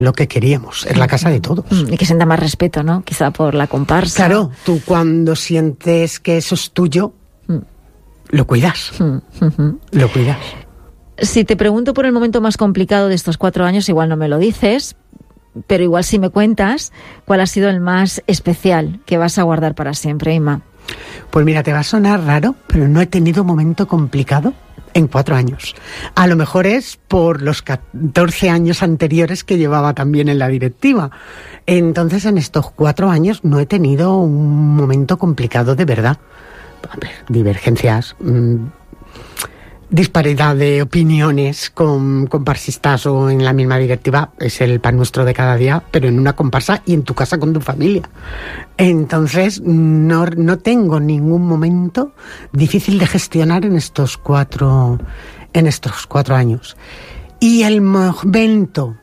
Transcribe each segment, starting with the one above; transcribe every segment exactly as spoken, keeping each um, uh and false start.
lo que queríamos, es la casa de todos. Y que sienta más respeto, ¿no? Quizá por la comparsa. Claro, tú cuando sientes que eso es tuyo, mm. lo cuidas, mm. uh-huh. lo cuidas. Si te pregunto por el momento más complicado de estos cuatro años, igual no me lo dices, pero igual si me cuentas, ¿cuál ha sido el más especial que vas a guardar para siempre, Inma? Pues mira, te va a sonar raro, pero no he tenido un momento complicado en cuatro años. A lo mejor es por los catorce años anteriores que llevaba también en la directiva. Entonces, en estos cuatro años no he tenido un momento complicado de verdad. A ver, divergencias, mmm, disparidad de opiniones con comparsistas o en la misma directiva es el pan nuestro de cada día, pero en una comparsa y en tu casa con tu familia. Entonces no, no tengo ningún momento difícil de gestionar en estos cuatro en estos cuatro años. Y el momento,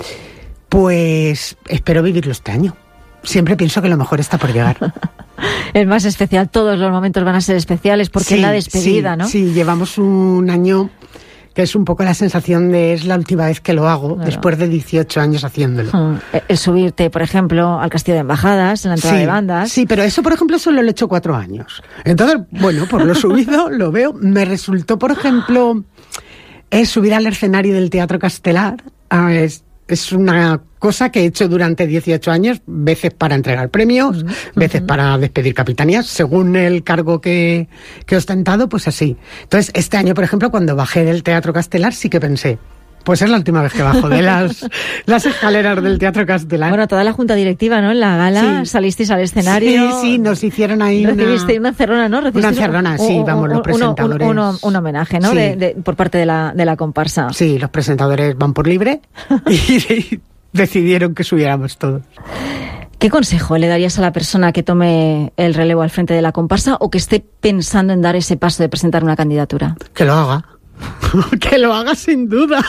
pues espero vivirlo este año. Siempre pienso que lo mejor está por llegar. El más especial, todos los momentos van a ser especiales porque sí, es la despedida, sí, ¿no? Sí, llevamos un año que es un poco la sensación de es la última vez que lo hago, claro. después de dieciocho años haciéndolo. Hmm. El subirte, por ejemplo, al Castillo de Embajadas, en la entrada sí, de bandas. Sí, pero eso, por ejemplo, solo lo he hecho cuatro años. Entonces, bueno, por lo subido, lo veo. Me resultó, por ejemplo, es subir al escenario del Teatro Castelar. Ah, es, es una cosa que he hecho durante dieciocho años, veces para entregar premios, uh-huh. veces para despedir capitanías, según el cargo que, que he ostentado, pues así. Entonces, este año, por ejemplo, cuando bajé del Teatro Castelar, sí que pensé, pues es la última vez que bajo de las, las escaleras del Teatro Castelar. Bueno, toda la junta directiva, ¿no? En la gala sí. salisteis al escenario. Sí, sí, nos hicieron ahí Recibiste una, una encerrona, ¿no? Una encerrona, sí, vamos, los presentadores. Un, un, un, un homenaje, ¿no? Sí. De, de, por parte de la, de la comparsa. Sí, los presentadores van por libre y decidieron que subiéramos todos. ¿Qué consejo le darías a la persona que tome el relevo al frente de la comparsa o que esté pensando en dar ese paso de presentar una candidatura? Que lo haga. Que lo haga sin duda.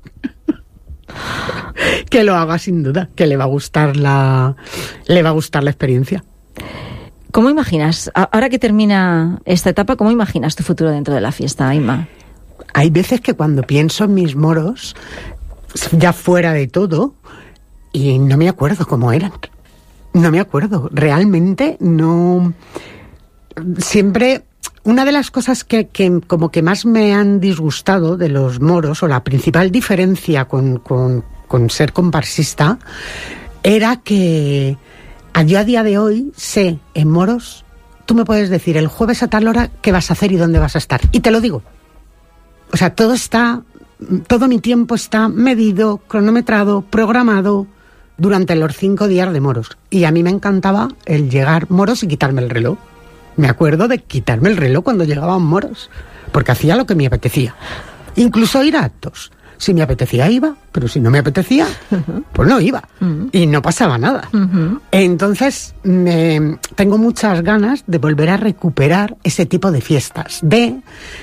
Que lo haga sin duda. Que le va a gustar la, le va a gustar la experiencia. ¿Cómo imaginas, ahora que termina esta etapa, cómo imaginas tu futuro dentro de la fiesta, Inma? Hay veces que cuando pienso en mis moros, ya fuera de todo, y no me acuerdo cómo eran. No me acuerdo. Realmente no. Siempre. Una de las cosas que, que como que más me han disgustado de los moros, o la principal diferencia con, con, con ser comparsista, era que yo a día de hoy sé, en moros, tú me puedes decir el jueves a tal hora qué vas a hacer y dónde vas a estar. Y te lo digo. O sea, todo está, todo mi tiempo está medido, cronometrado, programado durante los cinco días de moros. Y a mí me encantaba el llegar moros y quitarme el reloj. Me acuerdo de quitarme el reloj cuando llegaban moros, porque hacía lo que me apetecía. Incluso ir a actos. Si me apetecía iba, pero si no me apetecía, uh-huh. pues no iba. Uh-huh. Y no pasaba nada. Uh-huh. Entonces, me, tengo muchas ganas de volver a recuperar ese tipo de fiestas. De,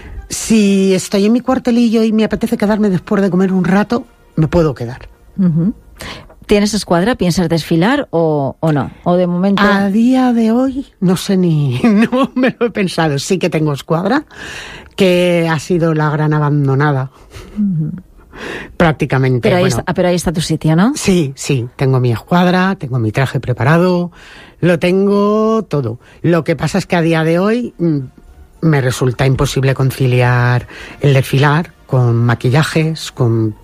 si estoy en mi cuartelillo y me apetece quedarme después de comer un rato, me puedo quedar. Uh-huh. ¿Tienes escuadra? ¿Piensas desfilar o, o no? ¿O de momento...? A día de hoy no sé ni... No me lo he pensado. Sí que tengo escuadra, que ha sido la gran abandonada. Uh-huh. Prácticamente. Pero ahí, bueno, está, pero ahí está tu sitio, ¿no? Sí, sí. Tengo mi escuadra, tengo mi traje preparado, lo tengo todo. Lo que pasa es que a día de hoy mmm, me resulta imposible conciliar el desfilar con maquillajes, con...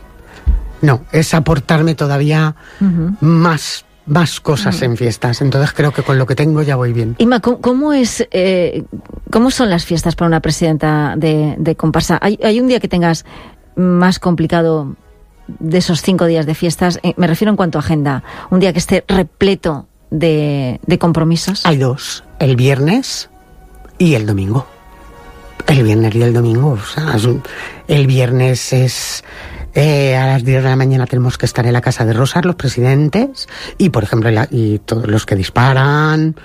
No, es aportarme todavía uh-huh. más, más cosas uh-huh. en fiestas. Entonces creo que con lo que tengo ya voy bien. Inma, ¿cómo, cómo es, eh, cómo son las fiestas para una presidenta de, de comparsa? ¿Hay, ¿Hay un día que tengas más complicado de esos cinco días de fiestas? Eh, me refiero en cuanto a agenda. Un día que esté repleto de, de compromisos. Hay dos. El viernes y el domingo. El viernes y el domingo. O sea, es un, el viernes es... Eh, a las diez de la mañana tenemos que estar en la Casa de Rosas, los presidentes, y por ejemplo, la, y todos los que disparan.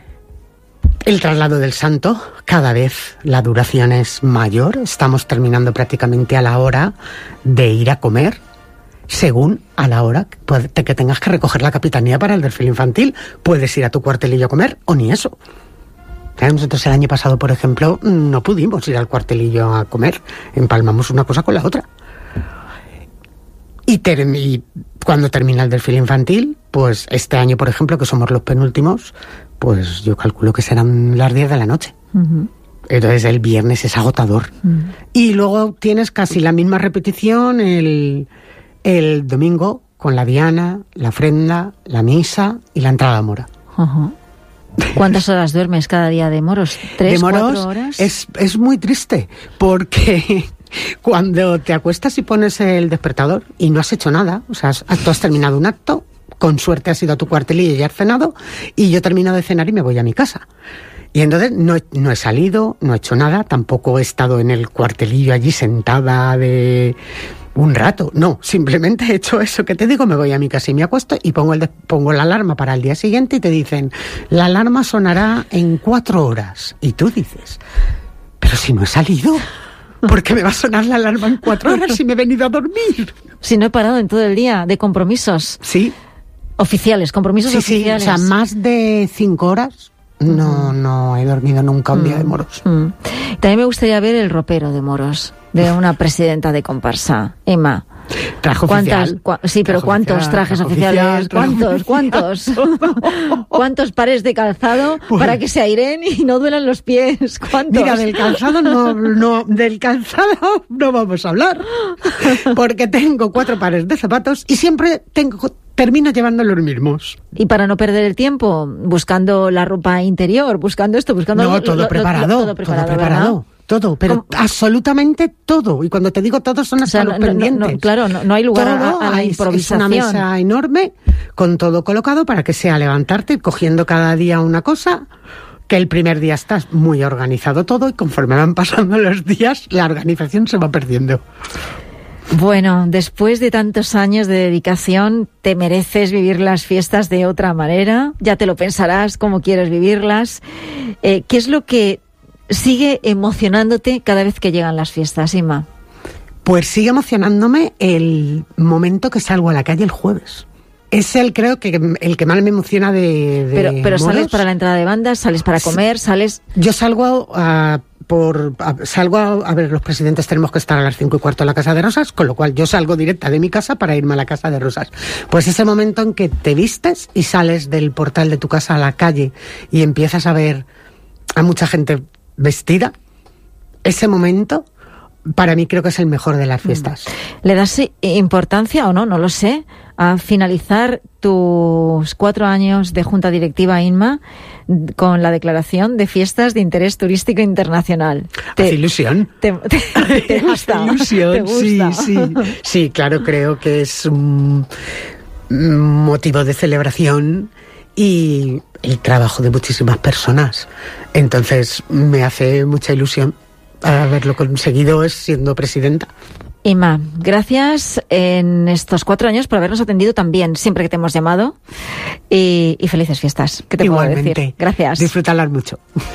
El traslado del santo, cada vez la duración es mayor. Estamos terminando prácticamente a la hora de ir a comer, según a la hora que, que tengas que recoger la capitanía para el desfile infantil. Puedes ir a tu cuartelillo a comer o ni eso. Nosotros el año pasado, por ejemplo, no pudimos ir al cuartelillo a comer. Empalmamos una cosa con la otra. Y, ter- y cuando termina el desfile infantil, pues este año, por ejemplo, que somos los penúltimos, pues yo calculo que serán las diez de la noche. Uh-huh. Entonces el viernes es agotador. Uh-huh. Y luego tienes casi la misma repetición el, el domingo con la diana, la ofrenda, la misa y la entrada a mora. Uh-huh. ¿Cuántas horas duermes cada día de moros? ¿Tres, de moros cuatro horas? Es, es muy triste, porque cuando te acuestas y pones el despertador y no has hecho nada, o sea, tú has terminado un acto, con suerte has ido a tu cuartelillo y has cenado, y yo termino de cenar y me voy a mi casa. Y entonces no he, no he salido, no he hecho nada, tampoco he estado en el cuartelillo allí sentada de un rato, no, simplemente he hecho eso que te digo, me voy a mi casa y me acuesto y pongo, el, pongo la alarma para el día siguiente y te dicen, la alarma sonará en cuatro horas. Y tú dices, pero si no he salido, ¿por qué me va a sonar la alarma en cuatro horas si me he venido a dormir? Si no he parado en todo el día de compromisos. Sí. Oficiales, compromisos sí, oficiales. Sí, o sea, más de cinco horas no, no he dormido nunca un mm. día de moros. Mm. También me gustaría ver el ropero de moros, de una presidenta de comparsa. Emma. Traje oficial. Cua- sí, pero traje ¿cuántos oficial, trajes traje oficiales? Oficial, traje ¿Cuántos? oficial. ¿Cuántos? ¿Cuántos pares de calzado pues, para que se airen y no duelan los pies? ¿Cuántos? Mira, del calzado no, no, del calzado no vamos a hablar, porque tengo cuatro pares de zapatos y siempre tengo, termino llevando los mismos. Y para no perder el tiempo, buscando la ropa interior, buscando esto, buscando... No, lo, todo, lo, preparado, lo, todo preparado, todo preparado. Todo, pero ¿Cómo? absolutamente todo. Y cuando te digo todo son hasta o sea, los no, pendientes. No, no, claro, no, no hay lugar todo a, a la improvisación. Es una mesa enorme con todo colocado para que sea levantarte, cogiendo cada día una cosa, que el primer día estás muy organizado todo y conforme van pasando los días la organización se va perdiendo. Bueno, después de tantos años de dedicación, te mereces vivir las fiestas de otra manera. Ya te lo pensarás cómo quieres vivirlas. Eh, ¿Qué es lo que sigue emocionándote cada vez que llegan las fiestas, Inma? Pues sigue emocionándome el momento que salgo a la calle el jueves. Es el, creo que el que más me emociona de, de Pero, pero moros. ¿Sales para la entrada de bandas? ¿Sales para comer? ¿Sales...? Yo salgo a... Por, a, salgo a, a ver, los presidentes tenemos que estar a las cinco y cuarto en la Casa de Rosas, con lo cual yo salgo directa de mi casa para irme a la Casa de Rosas. Pues ese momento en que te vistes y sales del portal de tu casa a la calle y empiezas a ver a mucha gente vestida, ese momento para mí creo que es el mejor de las fiestas. ¿Le das importancia o no? No lo sé. A finalizar tus cuatro años de Junta Directiva, Inma, con la declaración de fiestas de interés turístico internacional. ¿Te, ¿Hace ilusión? ¿Te, te, te gusta? ¿Hace ilusión? ¿Te gusta? Sí, sí. Sí, claro, creo que es un motivo de celebración y el trabajo de muchísimas personas. Entonces me hace mucha ilusión haberlo conseguido siendo presidenta. Inma, gracias en estos cuatro años por habernos atendido tan bien siempre que te hemos llamado y, y felices fiestas. ¿Qué te Igualmente. puedo decir? Gracias. Disfrútalas mucho.